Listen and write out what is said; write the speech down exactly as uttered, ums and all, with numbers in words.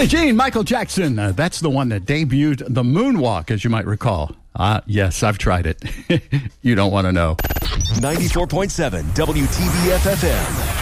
Billie Jean, Michael Jackson. Uh, that's the one that debuted the moonwalk, as you might recall. Ah, uh, yes, I've tried it. You don't want to know. ninety-four point seven W T B F F M.